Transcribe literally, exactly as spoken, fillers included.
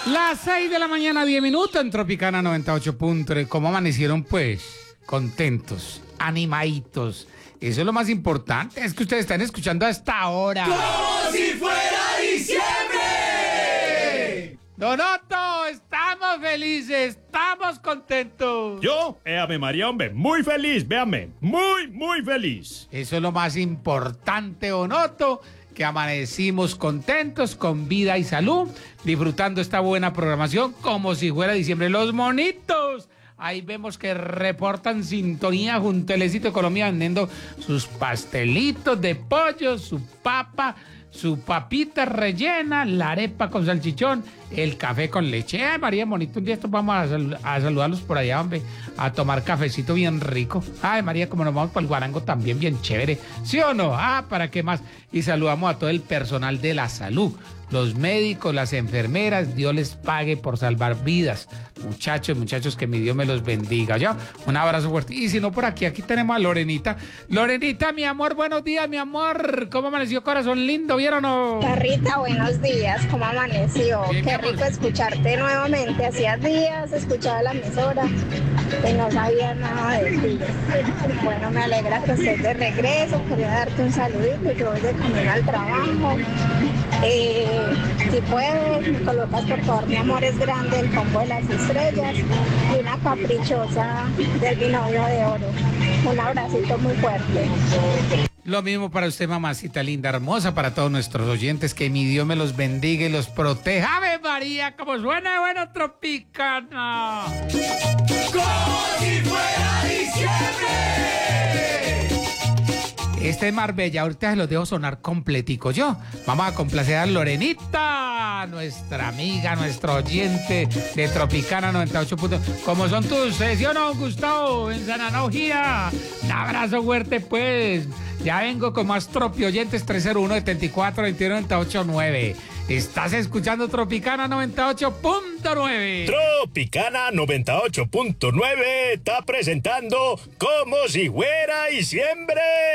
Las seis de la mañana, diez minutos en Tropicana noventa y ocho punto tres. ¿Cómo amanecieron, pues? Contentos, animaditos. Eso es lo más importante, es que ustedes están escuchando a esta hora. ¡Como si fuera diciembre! Donoto, estamos felices, estamos contentos. Yo, eh, Ave María, hombre, muy feliz, véanme, muy, muy feliz. Eso es lo más importante, Donoto, que amanecimos contentos, con vida y salud, disfrutando esta buena programación como si fuera diciembre. Los monitos, ahí vemos que reportan sintonía junto al Éxito de Colombia vendiendo sus pastelitos de pollo, su papa, su papita rellena, la arepa con salchichón, el café con leche. Ay, María, bonito, un día estos vamos a, sal a saludarlos por allá, hombre, a tomar cafecito bien rico. Ay, María, como nos vamos para el Guarango también bien chévere, ¿sí o no? Ah, ¿para qué más? Y saludamos a todo el personal de la salud, los médicos, las enfermeras, Dios les pague por salvar vidas. Muchachos, muchachos, que mi Dios me los bendiga. ¿Ya? Un abrazo fuerte. Y si no, por aquí, aquí tenemos a Lorenita. Lorenita, mi amor, buenos días, mi amor. ¿Cómo amaneció, corazón lindo? ¿Vieron o no? Perrita, buenos días. ¿Cómo amaneció? Bien, Qué amor. rico escucharte nuevamente. Hacía días escuchaba la emisora y no sabía nada de ti. Bueno, me alegra que estés de regreso. Quería darte un saludito. Yo voy de camino al trabajo. Eh, si puedes, me colocas por favor, mi amor es grande, el combo de las estrellas y una caprichosa del binomio de oro. Un abracito muy fuerte. Lo mismo para usted, mamacita linda, hermosa, para todos nuestros oyentes. Que mi Dios me los bendiga y los proteja. ¡Ave María! ¡Como suena bueno, Tropicana! ¡Como si fuera diciembre! Este es Marbella, ahorita se los dejo sonar completico yo. Vamos a complacer a Lorenita, nuestra amiga, nuestro oyente de Tropicana noventa y ocho puntos. ¿Cómo son tus sesiones, no, Gustavo? En San Analogía. Un abrazo fuerte, pues. Ya vengo con más tropi oyentes, tres cero uno, siete cuatro, dos uno, nueve ocho nueve. Estás escuchando Tropicana noventa y ocho punto nueve. Tropicana noventa y ocho punto nueve está presentando Como si fuera diciembre.